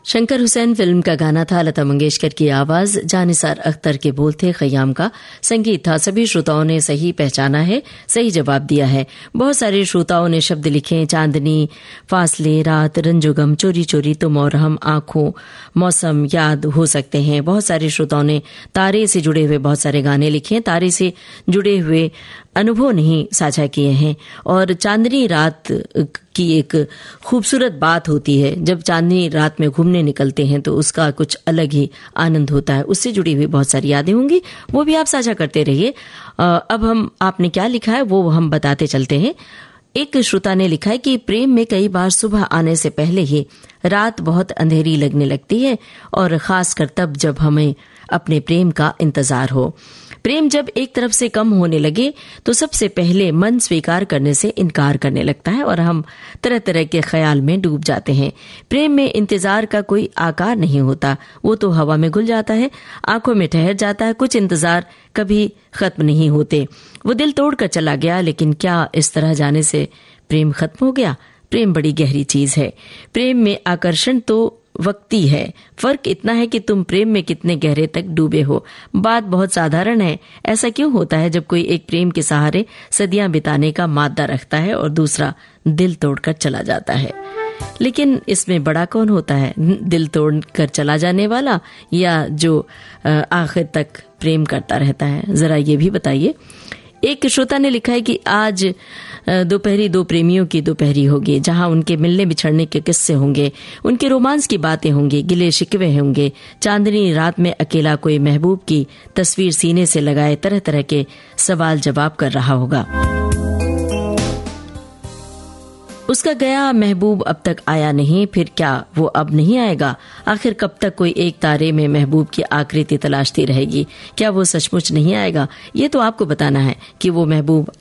Shankar Hussain film का गाना था। लता मंगेशकर की आवाज, जानिसार अख्तर के बोल थे, खयाम का संगीत था। सभी श्रोताओं ने सही पहचाना है, सही जवाब दिया है। बहुत सारे श्रोताओं ने शब्द लिखे, चांदनी, फासले, रात, रंजुगम, चोरी चोरी, तुम और हम, आंखों, मौसम, याद हो सकते हैं। बहुत सारे श्रोताओं ने तारे से जुड़े हुए बहुत सारे गाने लिखे हैं, तारे से जुड़े हुए अनुभव नहीं साझा किए हैं। और चांदनी रात की एक खूबसूरत बात होती है, जब चांदनी रात में घूमने निकलते हैं तो उसका कुछ अलग ही आनंद होता है। उससे जुड़ी हुई बहुत सारी यादें होंगी, वो भी आप साझा करते रहिए। अब आपने क्या लिखा है वो हम बताते चलते हैं। एक श्रोता ने लिखा है कि प्रेम में कई बार सुबह आने से पहले ही रात बहुत अंधेरी लगने लगती है, और खासकर तब जब हमें अपने प्रेम का इंतजार हो। प्रेम जब एक तरफ से कम होने लगे तो सबसे पहले मन स्वीकार करने से इनकार करने लगता है और हम तरह तरह के ख्याल में डूब जाते हैं। प्रेम में इंतजार का कोई आकार नहीं होता, वो तो हवा में घुल जाता है, आंखों में ठहर जाता है। कुछ इंतजार कभी खत्म नहीं होते। वो दिल तोड़कर चला गया, लेकिन क्या इस तरह जाने से प्रेम खत्म हो गया? प्रेम बड़ी गहरी चीज है। प्रेम में आकर्षण तो वक्ती है, फर्क इतना है कि तुम प्रेम में कितने गहरे तक डूबे हो। बात बहुत साधारण है। ऐसा क्यों होता है जब कोई एक प्रेम के सहारे सदियां बिताने का मादा रखता है और दूसरा दिल तोड़कर चला जाता है? लेकिन इसमें बड़ा कौन होता है, दिल तोड़कर चला जाने वाला या जो आखिर तक प्रेम करता रहता है? जरा ये भी बताइए। एक श्रोता ने लिखा है कि आज दोपहरी दो प्रेमियों की दोपहरी होगी, जहां उनके मिलने बिछड़ने के किस्से होंगे, उनके रोमांस की बातें होंगी, गिले शिकवे होंगे। चांदनी रात में अकेला कोई महबूब की तस्वीर सीने से लगाए तरह तरह के सवाल जवाब कर रहा होगा। उसका गया महबूब अब तक आया नहीं, फिर क्या वो अब नहीं आएगा? आखिर कब तक कोई एक तारे में महबूब की आकृति तलाशती रहेगी? क्या वो सचमुच नहीं आएगा? ये तो आपको बताना है कि वो महबूब